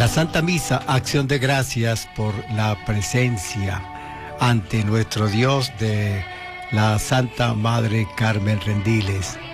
La Santa Misa, acción de gracias por la presencia ante nuestro Dios de la Santa Madre Carmen Rendiles.